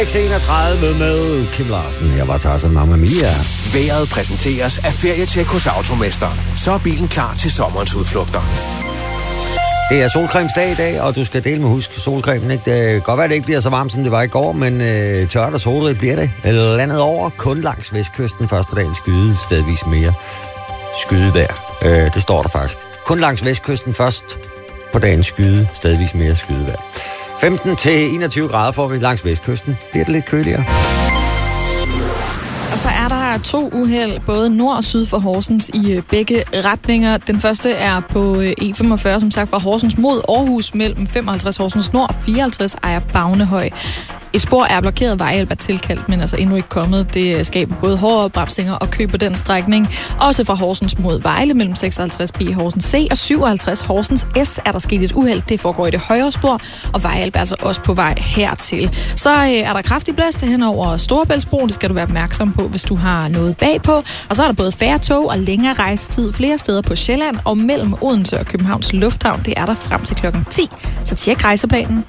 6:31 med Kim Larsen. Jeg var Tarzan Mamma Mia. Vejret præsenteres af Ferietjek hos Automester. Så er bilen klar til sommerens udflugter. Det er solcremsdag i dag, og du skal dele med husk solcremen. Ikke? Det kan godt være, det ikke bliver så varmt, som det var i går, men tørt og solrigt bliver det. Landet over, kun langs vestkysten. Først på dagen skyde, stedvis mere skydevejr. Det står der faktisk. Kun langs vestkysten først på dagen skyde, stedvis mere skydevejr. 15 til 21 grader får vi langs vestkysten. Bliver det lidt køligere. Og så er der 2 uheld, både nord og syd for Horsens i begge retninger. Den første er på E45, som sagt fra Horsens mod Aarhus, mellem 55 Horsens Nord og 54 Ejer Bagnehøj. Et spor er blokeret, vejhjælp er tilkaldt, men altså endnu ikke kommet. Det skaber både hårde opbremsninger og kø på den strækning. Også fra Horsens mod Vejle mellem 56 B Horsens C og 57 Horsens S er der sket et uheld. Det foregår i det højre spor, og vejhjælp er altså også på vej hertil. Så er der kraftig blæst hen over Storebæltsbroen. Det skal du være opmærksom på, hvis du har noget bagpå. Og så er der både færre tog og længere rejsetid flere steder på Sjælland, og mellem Odense og Københavns Lufthavn. Det er der frem til klokken 10. Så tjek rejseplanen.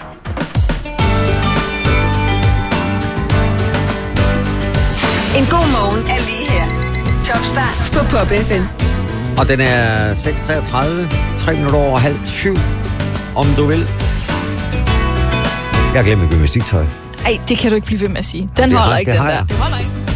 En god morgen er lige her. Topstart på Pop FM. Og den er 6:33, 3 minutter over 6:30, om du vil. Jeg har glemt mit gymnastiktøj. Ej, det kan du ikke blive ved med at sige. Den holder ikke, den der. Det holder ikke.